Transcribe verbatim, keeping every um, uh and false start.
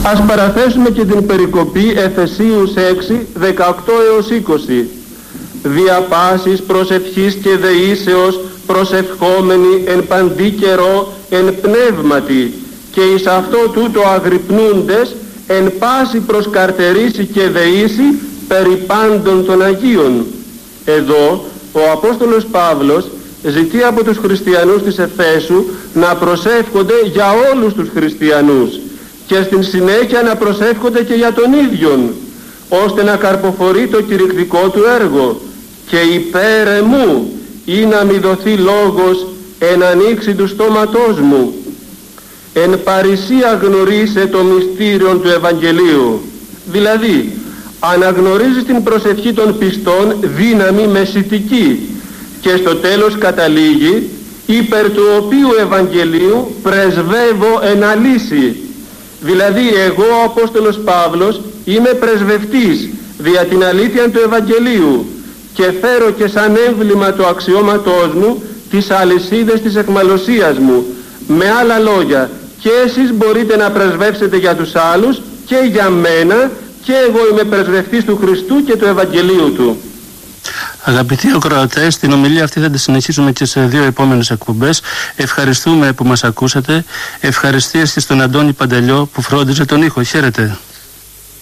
Ας παραθέσουμε και την περικοπή Εφεσίους έξι, δεκαοκτώ έως είκοσι. Δια πάσης προσευχής και δεήσεως προσευχόμενοι εν παντή καιρό εν πνεύματι και εις αυτό τούτο αγρυπνούντες εν πάση προσκαρτερήσει και δεήσει περί πάντων των Αγίων. Εδώ ο Απόστολος Παύλος ζητεί από τους χριστιανούς της Εφέσου να προσεύχονται για όλους τους χριστιανούς και στην συνέχεια να προσεύχονται και για τον ίδιον, ώστε να καρποφορεί το κηρυκτικό του έργο και υπέρ εμού ή να μη δοθεί λόγος εν ανοίξει του στόματός μου. Εν παρησία γνωρίσε το μυστήριο του Ευαγγελίου, δηλαδή αναγνωρίζεις την προσευχή των πιστών δύναμη μεσητική και στο τέλος καταλήγει υπέρ του οποίου Ευαγγελίου πρεσβεύω εν αλύση. Δηλαδή εγώ ο Απόστολος Παύλος είμαι πρεσβευτής δια την αλήθεια του Ευαγγελίου και φέρω και σαν έμβλημα το αξιώματός μου τις αλυσίδες της εχμαλωσίας μου. Με άλλα λόγια, και εσείς μπορείτε να πρεσβεύσετε για τους άλλους και για μένα, και εγώ είμαι πρεσβευτής του Χριστού και του Ευαγγελίου του. Αγαπητοί ακροατές, την ομιλία αυτή θα τη συνεχίσουμε και σε δύο επόμενες εκπομπές. Ευχαριστούμε που μας ακούσατε. Ευχαριστίες και στον Αντώνη Παντελιό που φρόντιζε τον ήχο. Χαίρετε.